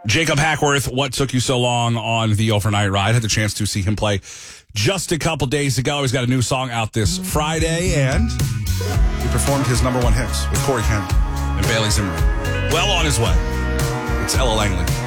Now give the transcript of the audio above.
Jacob Hackworth, what took you so long on the overnight ride? Had the chance to see him play just a couple days ago. He's got a new song out this Friday, and he performed his number one hits with Corey Kent and Bailey Zimmerman. Well on his way. It's Ella Langley.